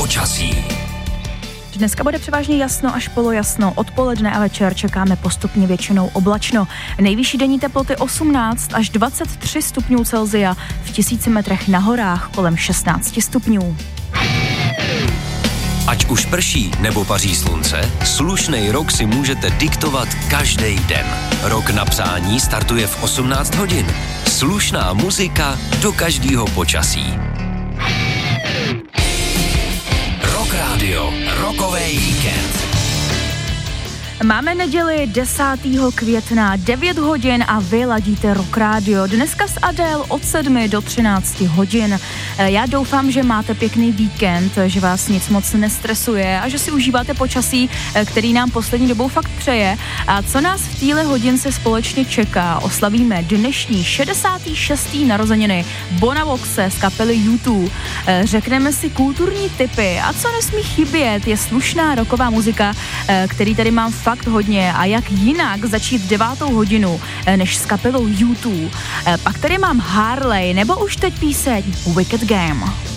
počasí. Dneska bude převážně jasno až polojasno, odpoledne a večer čekáme postupně většinou oblačno. Nejvyšší denní teploty 18 až 23 stupňů Celsia, v 1000 metrech na horách kolem 16 stupňů. Ať už prší nebo paří slunce, slušnej rok si můžete diktovat každý den. Rok na přání startuje v 18 hodin. Slušná muzika do každého počasí. Rock Radio, rokovej víkend. Máme neděli 10. května, 9 hodin a vy ladíte Rock Radio. Dneska s Adele od 7 do 13 hodin. Já doufám, že máte pěkný víkend, že vás nic moc nestresuje a že si užíváte počasí, který nám poslední dobou fakt přeje. A co nás v téhle hodince společně čeká? Oslavíme dnešní 66. narozeniny Bona Voxe z kapely U2. Řekneme si kulturní tipy a co nesmí chybět, je slušná rocková muzika, který tady mám fakt hodně a jak jinak začít 9. hodinu než s kapelou U2. Pak tady mám Harley nebo už teď píseň Wicked Game.